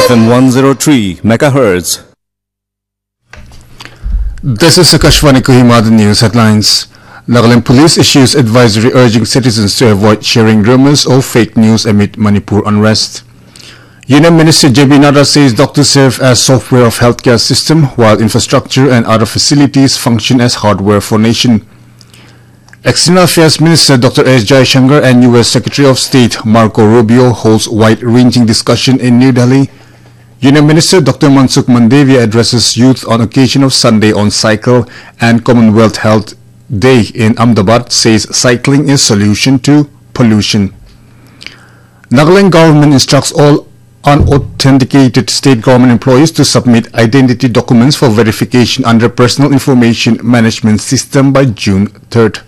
FM 103 megahertz. This is Akashvani Kohima, the news headlines. Nagaland Police issues advisory urging citizens to avoid sharing rumors or fake news amid Manipur unrest. Union Minister J.B. Nadda says doctors serve as software of healthcare system while infrastructure and other facilities function as hardware for nation. External Affairs Minister Dr. S. Jaishankar and U.S. Secretary of State Marco Rubio holds wide-ranging discussion in New Delhi. Union Minister Dr. Mansukh Mandavia addresses youth on occasion of Sunday on Cycle and Commonwealth Health Day in Ahmedabad, says cycling is solution to pollution. Nagaland government instructs all unauthenticated state government employees to submit identity documents for verification under Personal Information Management System by June 3rd.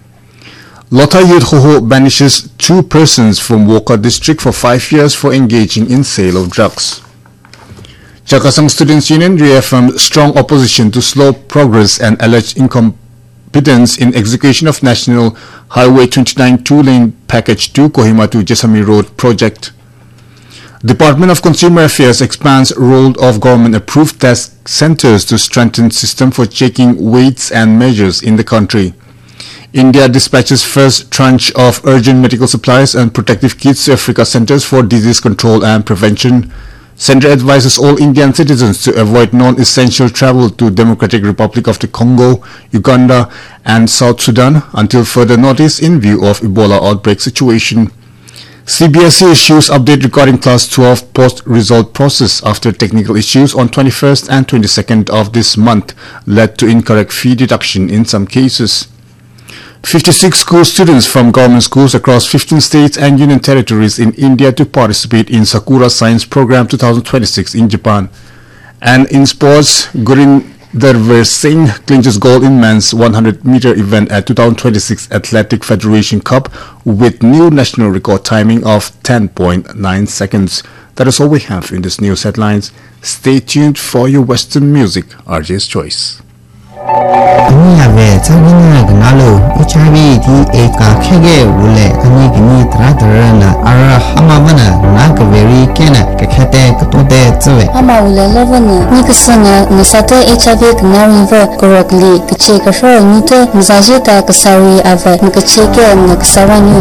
Lota Youth Hoho banishes 2 persons from Woka district for 5 years for engaging in sale of drugs. Jakasang Students Union reaffirmed strong opposition to slow progress and alleged incompetence in execution of National Highway 29 2-lane Package 2 Kohima to Jesami Road project. Department of Consumer Affairs expands role of government-approved test centers to strengthen system for checking weights and measures in the country. India dispatches first tranche of urgent medical supplies and protective kits to Africa Centers for Disease Control and Prevention. Center advises all Indian citizens to avoid non-essential travel to Democratic Republic of the Congo, Uganda and South Sudan until further notice in view of Ebola outbreak situation. CBSE issues update regarding Class 12 post-result process after technical issues on 21st and 22nd of this month led to incorrect fee deduction in some cases. 56 school students from government schools across 15 states and union territories in India to participate in Sakura Science Program 2026 in Japan. And in sports, Gurinder Singh clinches gold in men's 100-meter event at 2026 Athletic Federation Cup with new national record timing of 10.9 seconds. That is all we have in this news headlines. Stay tuned for your Western music, RJ's Choice.